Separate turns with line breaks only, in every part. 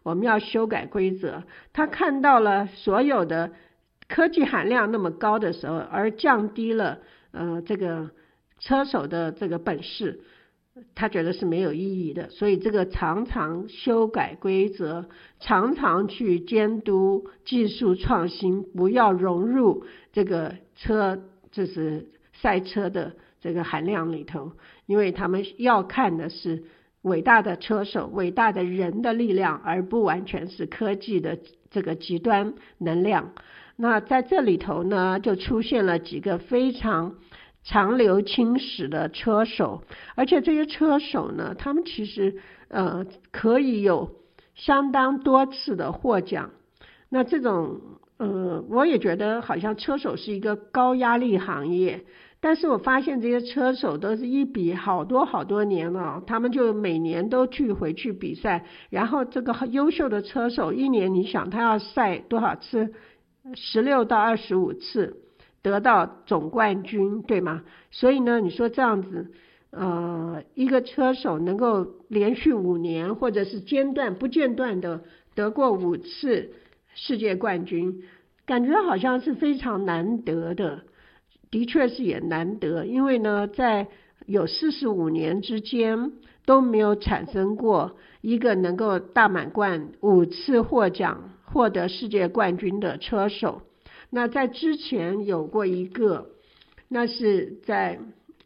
我们要修改规则。他看到了所有的科技含量那么高的时候，而降低了这个车手的这个本事，他觉得是没有意义的。所以这个常常修改规则，常常去监督技术创新，不要融入这个就是赛车的这个含量里头，因为他们要看的是伟大的车手、伟大的人的力量，而不完全是科技的这个极端能量。那在这里头呢，就出现了几个非常长流青史的车手，而且这些车手呢，他们其实可以有相当多次的获奖。那这种我也觉得好像车手是一个高压力行业，但是我发现这些车手都是一比好多年了，他们就每年都回去比赛，然后这个优秀的车手一年你想他要赛多少次，16到25次得到总冠军，对吗？所以呢，你说这样子一个车手能够连续5年或者是不间断的得过5次世界冠军，感觉好像是非常难得的。的确是也难得，因为呢在有45年之间都没有产生过一个能够大满贯5次获奖获得世界冠军的车手。那在之前有过一个，那是在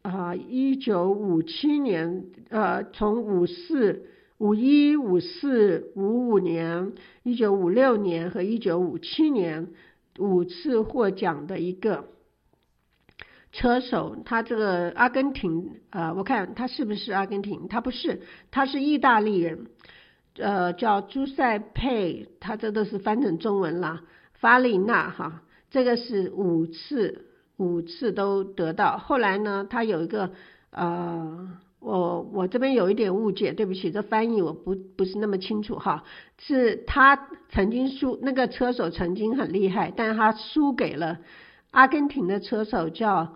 1957年从54、51、54、55年、1956年和1957年5次获奖的一个车手。他这个阿根廷我看他是不是阿根廷？他不是，他是意大利人，叫朱塞佩，他这都是翻成中文啦，法里纳哈，这个是5次都得到。后来呢，他有一个我这边有一点误解，对不起，这翻译我不是那么清楚哈。是他曾经那个车手曾经很厉害，但是他输给了阿根廷的车手叫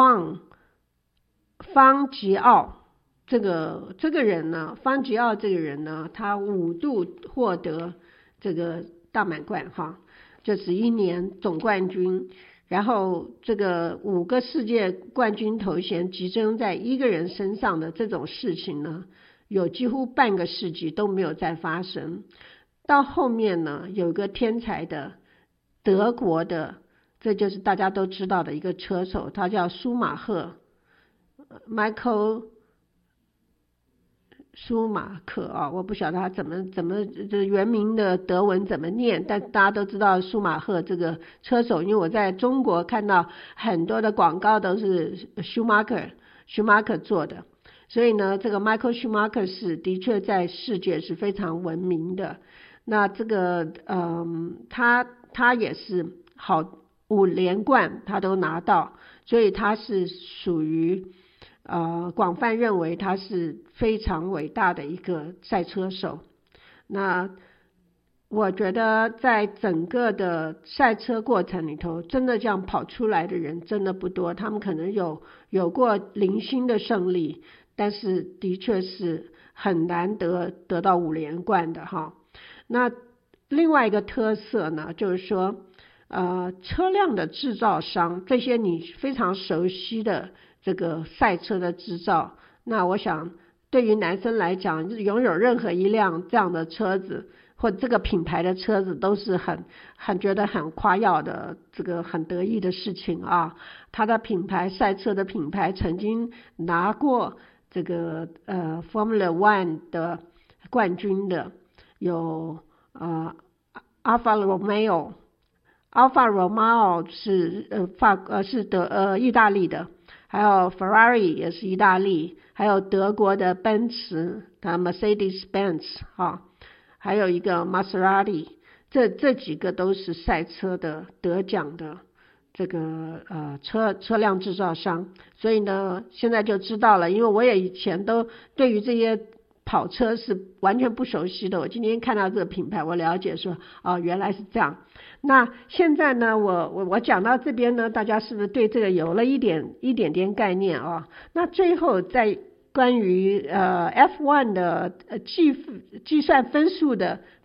方吉奥。这个人呢，方吉奥这个人呢，他5度获得这个大满贯哈，就是1年总冠军，然后这个5个世界冠军头衔集中在一个人身上的这种事情呢，有几乎半个世纪都没有再发生。到后面呢，有个天才的德国的，这就是大家都知道的一个车手，他叫舒马赫 Michael 舒马克啊，我不晓得他怎么这原名的德文怎么念，但大家都知道舒马赫这个车手，因为我在中国看到很多的广告都是舒马克做的，所以呢，这个 Michael Schumacher 是的确在世界是非常闻名的。那这个他也是好5连冠他都拿到，所以他是属于广泛认为他是非常伟大的一个赛车手。那我觉得在整个的赛车过程里头，真的这样跑出来的人真的不多，他们可能有过零星的胜利，但是的确是很难得到5连冠的哈。那另外一个特色呢，就是说车辆的制造商，这些你非常熟悉的这个赛车的制造，那我想对于男生来讲，拥有任何一辆这样的车子或这个品牌的车子都是很觉得很夸耀的，这个很得意的事情啊。他的品牌，赛车的品牌曾经拿过这个Formula One 的冠军的有Alfa Romeo 是意大利的，还有 Ferrari 也是意大利，还有德国的奔驰，它 Mercedes-Benz 还有一个 Maserati， 这几个都是赛车的得奖的这个车辆制造商。所以呢，现在就知道了，因为我也以前都对于这些跑车是完全不熟悉的，我今天看到这个品牌，我了解说原来是这样。那现在呢，我讲到这边呢，大家是不是对这个有了一点概念啊？那最后在关于F1 的计算分数的